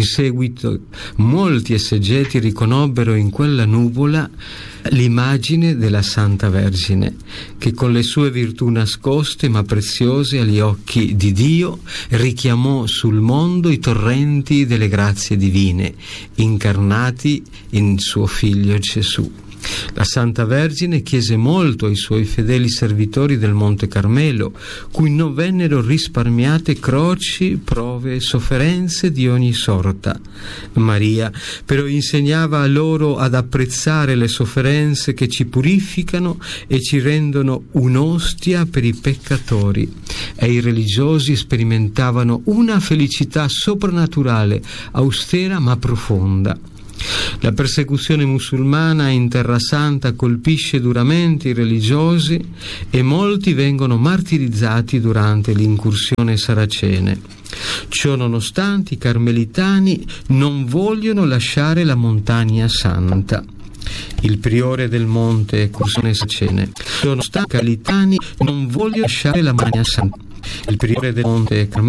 In seguito molti esegeti riconobbero in quella nuvola l'immagine della Santa Vergine, che con le sue virtù nascoste ma preziose agli occhi di Dio richiamò sul mondo i torrenti delle grazie divine, incarnati in suo Figlio Gesù. La Santa Vergine chiese molto ai suoi fedeli servitori del Monte Carmelo, cui non vennero risparmiate croci, prove e sofferenze di ogni sorta. Maria però insegnava a loro ad apprezzare le sofferenze che ci purificano e ci rendono un'ostia per i peccatori, e i religiosi sperimentavano una felicità soprannaturale, austera ma profonda. La persecuzione musulmana in Terra Santa colpisce duramente i religiosi e molti vengono martirizzati durante l'incursione saracene. Ciò nonostante, i carmelitani non vogliono lasciare la montagna santa. Il priore del monte Cursone Saracene, nonostante i carmelitani non vogliono lasciare la montagna santa. Il priore del monte Carmelo